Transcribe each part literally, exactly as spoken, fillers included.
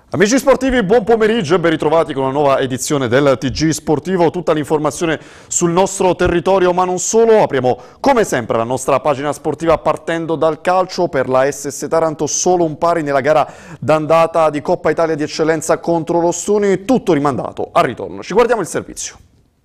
Amici sportivi, buon pomeriggio e ben ritrovati con una nuova edizione del T G Sportivo. Tutta l'informazione sul nostro territorio, ma non solo. Apriamo come sempre la nostra pagina sportiva partendo dal calcio. Per la S S Taranto solo un pari nella gara d'andata di Coppa Italia di Eccellenza contro lo Stuni, tutto rimandato al ritorno. Ci guardiamo il servizio.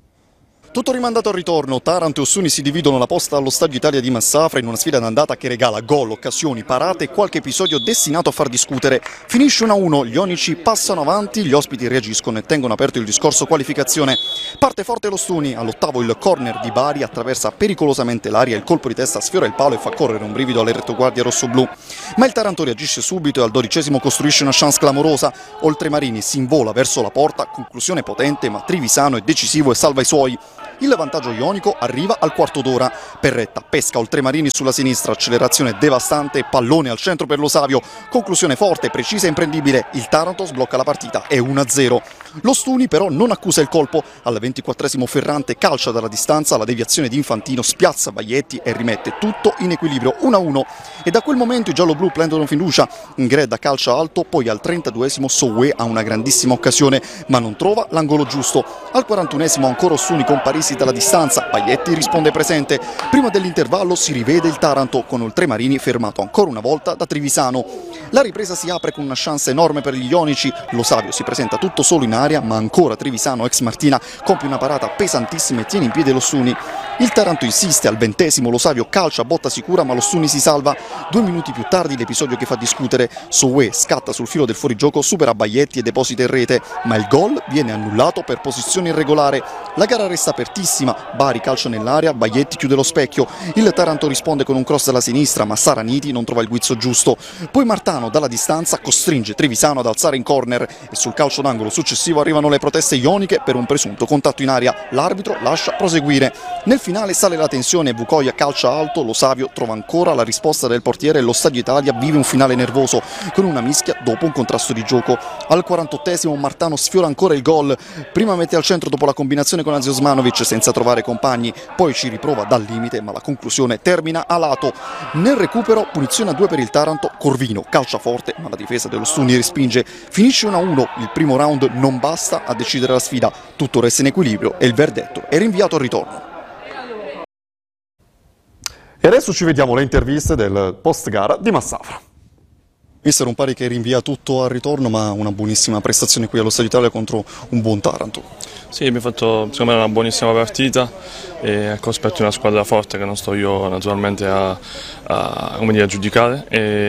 Tutto rimandato al ritorno, Taranto e Ossuni si dividono la posta allo Stadio Italia di Massafra in una sfida d'andata che regala gol, occasioni, parate e qualche episodio destinato a far discutere. Finisce uno a uno, gli ionici passano avanti, gli ospiti reagiscono e tengono aperto il discorso qualificazione. Parte forte lo Stuni, all'ottavo il corner di Bari, attraversa pericolosamente l'aria, il colpo di testa sfiora il palo e fa correre un brivido alle retroguardie rossoblù. Ma il Taranto reagisce subito e al dodicesimo costruisce una chance clamorosa. Oltremarini si invola verso la porta, conclusione potente ma Trivisano è decisivo e salva i suoi. Il vantaggio ionico arriva al quarto d'ora. Perretta pesca Oltremarini sulla sinistra, accelerazione devastante, pallone al centro per lo Savio, conclusione forte, precisa e imprendibile. Il Taranto sblocca la partita, è uno a zero. Lo Stuni però non accusa il colpo. Al ventiquattresimo Ferrante calcia dalla distanza, la deviazione di Infantino spiazza Baglietti e rimette tutto in equilibrio, uno a uno. E da quel momento i gialloblu prendono fiducia. Ingredda calcia alto, poi al trentaduesimo Soué ha una grandissima occasione, ma non trova l'angolo giusto. Al quarantunesimo ancora Ossuni con Parisi dalla distanza, Baglietti risponde presente. Prima dell'intervallo si rivede il Taranto con Oltremarini fermato ancora una volta da Trivisano. La ripresa si apre con una chance enorme per gli ionici, lo Savio si presenta tutto solo in area, ma ancora Trivisano ex Martina compie una parata pesantissima e tiene in piedi lo Stuni. Il Taranto insiste, al ventesimo lo Savio calcia a botta sicura ma lo Stuni si salva. Due minuti più tardi l'episodio che fa discutere, Soué scatta sul filo del fuorigioco, supera Baglietti e deposita in rete, ma il gol viene annullato per posizione irregolare. La gara resta apertissima, Bari calcia nell'area, Baglietti chiude lo specchio, il Taranto risponde con un cross dalla sinistra ma Saraniti non trova il guizzo giusto. Poi Martano dalla distanza costringe Trivisano ad alzare in corner e sul calcio d'angolo successivo arrivano le proteste ioniche per un presunto contatto in aria. L'arbitro lascia proseguire. Nel finale sale la tensione, Vucoia calcia alto, lo Savio trova ancora la risposta del portiere e lo Stadio Italia vive un finale nervoso con una mischia dopo un contrasto di gioco. Al quarantottesimo Martano sfiora ancora il gol, prima mette al centro dopo la combinazione con Azio Osmanovic senza trovare compagni, poi ci riprova dal limite ma la conclusione termina a lato. Nel recupero punizione a due per il Taranto, Corvino calcia forte ma la difesa dello Stuni respinge. Finisce uno a uno, il primo round non basta a decidere la sfida, tutto resta in equilibrio e il verdetto è rinviato al ritorno. E adesso ci vediamo le interviste del post gara di Massafra. Mister, un pari che rinvia tutto al ritorno, ma una buonissima prestazione qui allo Stadio Italia contro un buon Taranto. Sì, abbiamo fatto secondo me una buonissima partita e cospetto una squadra forte che non sto io naturalmente a, a, come dire, a giudicare.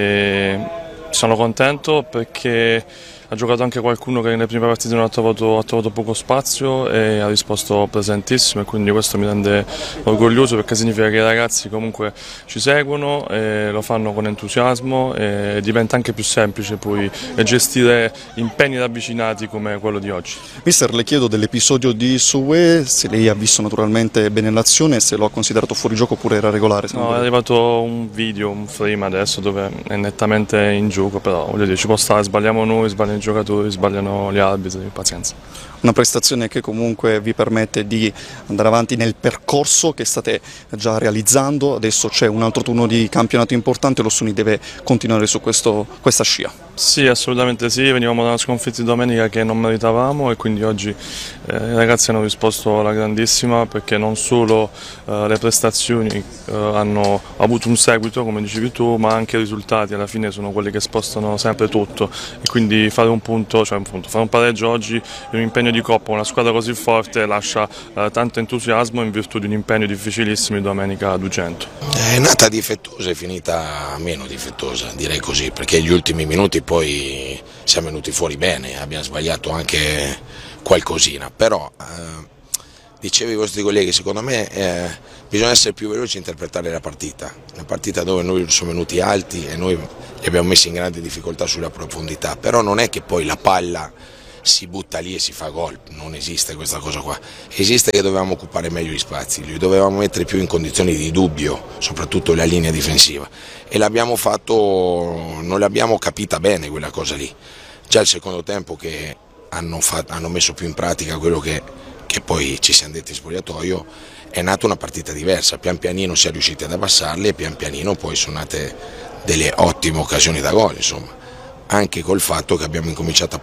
E sono contento perché ha giocato anche qualcuno che nelle prime partite non ha trovato, ha trovato poco spazio e ha risposto presentissimo, e quindi questo mi rende orgoglioso perché significa che i ragazzi comunque ci seguono, e lo fanno con entusiasmo e diventa anche più semplice poi gestire impegni ravvicinati come quello di oggi. Mister, le chiedo dell'episodio di Soué, se lei ha visto naturalmente bene l'azione, se lo ha considerato fuori gioco oppure era regolare. No, è arrivato un video, un frame adesso dove è nettamente in gioco, però voglio dire, ci può stare, sbagliamo noi, sbagliamo i giocatori, sbagliano gli arbitri, pazienza. Una prestazione che comunque vi permette di andare avanti nel percorso che state già realizzando, adesso c'è un altro turno di campionato importante, lo Stuni deve continuare su questo, questa scia. Sì, assolutamente sì, venivamo da una sconfitta di domenica che non meritavamo e quindi oggi eh, i ragazzi hanno risposto alla grandissima, perché non solo eh, le prestazioni eh, hanno avuto un seguito come dicevi tu, ma anche i risultati alla fine sono quelli che spostano sempre tutto, e quindi fare un punto, cioè un punto, fare un pareggio oggi in un impegno di Coppa, una squadra così forte lascia eh, tanto entusiasmo in virtù di un impegno difficilissimo di domenica a duecento. È nata difettosa e finita meno difettosa, direi così, perché gli ultimi minuti poi siamo venuti fuori bene, abbiamo sbagliato anche qualcosina, però eh, dicevo ai vostri colleghi, secondo me eh, bisogna essere più veloci e interpretare la partita, una partita dove noi siamo venuti alti e noi li abbiamo messi in grande difficoltà sulla profondità, però non è che poi la palla si butta lì e si fa gol, non esiste questa cosa qua, esiste che dovevamo occupare meglio gli spazi, li dovevamo mettere più in condizioni di dubbio, soprattutto la linea difensiva, e l'abbiamo fatto, non l'abbiamo capita bene quella cosa lì. Già il secondo tempo che hanno, fatto, hanno messo più in pratica quello che, che poi ci siamo detti in spogliatoio, è nata una partita diversa, pian pianino si è riusciti ad abbassarli e pian pianino poi sono nate delle ottime occasioni da gol, insomma, anche col fatto che abbiamo incominciato a